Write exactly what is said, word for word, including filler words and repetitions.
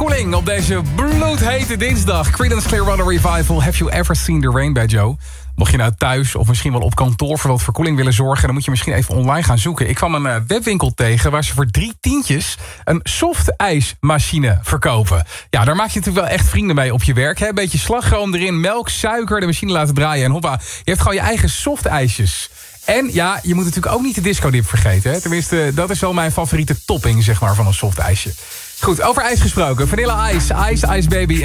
verkoeling op deze bloedhete dinsdag. Creedence Clearwater Revival. Have you ever seen the rain, bij Joe? Mocht je nou thuis of misschien wel op kantoor voor wat verkoeling willen zorgen... dan moet je misschien even online gaan zoeken. Ik kwam een uh, webwinkel tegen waar ze voor drie tientjes... een softijsmachine verkopen. Ja, daar maak je natuurlijk wel echt vrienden mee op je werk. Hè? Een beetje slagroom erin, melk, suiker, de machine laten draaien... en hoppa, je hebt gewoon je eigen softijsjes. En ja, je moet natuurlijk ook niet de discodip vergeten. Hè? Tenminste, dat is wel mijn favoriete topping zeg maar, van een softijsje. Goed, over ijs gesproken. Vanilla Ice, Ice Ice Baby...